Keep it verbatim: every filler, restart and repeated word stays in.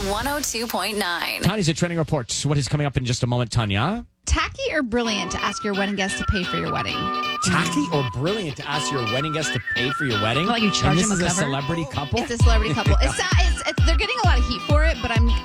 one oh two point nine. Tanya's a trending report. What is coming up in just a moment, Tanya? Tacky or brilliant to ask your wedding guests to pay for your wedding? Tacky or brilliant to ask your wedding guests to pay for your wedding? Like you charge and this them a is a cover? celebrity couple? It's a celebrity couple. It's, not, it's, it's they're getting a lot of heat for it, but I'm